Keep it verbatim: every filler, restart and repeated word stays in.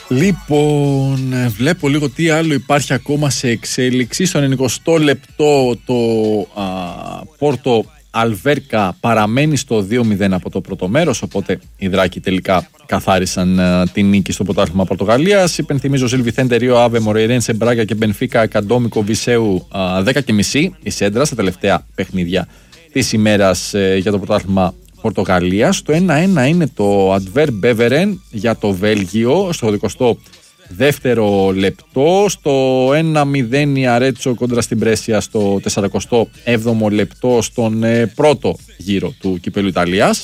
Λοιπόν, βλέπω λίγο τι άλλο υπάρχει ακόμα σε εξέλιξη. Στο ενενηκοστό λεπτό το α, Πόρτο Αλβέρκα παραμένει στο δύο μηδέν από το πρώτο μέρος, οπότε οι Δράκοι τελικά καθάρισαν α, την νίκη στο πρωτάθλημα Πορτογαλίας. Υπενθυμίζω Ζιλ Βιθέντε, Ρίο Άβε, Μορεϊρένσε, Μπράγκα και Μπενφίκα, Ακαντόμικο, Βισέου δέκα και μισή η Σέντρα στα τελευταία παιχνίδια της ημέρας ε, για το πρωτάθλημα Πορτογαλίας. Το ένα ένα είναι το Αντβέρ Μπέβερεν για το Βέλγιο στο δικοστό δεύτερο λεπτό. Στο ένα μηδέν η Αρέτσο κόντρα στην Πρέσια στο σαρανταεπτό έβδομο λεπτό στον ε, πρώτο γύρο του Κυπέλλου Ιταλίας.